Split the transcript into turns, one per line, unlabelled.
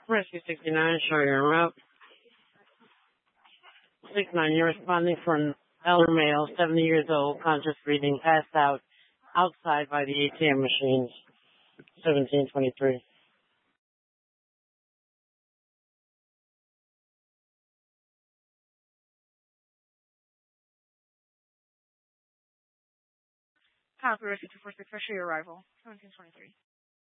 Rescue 69, show your route. 69, you're responding for an elder male, 70 years old, conscious breathing, passed out, outside by the ATM machines. 1723.
Conqueror 246, for your arrival. 1723.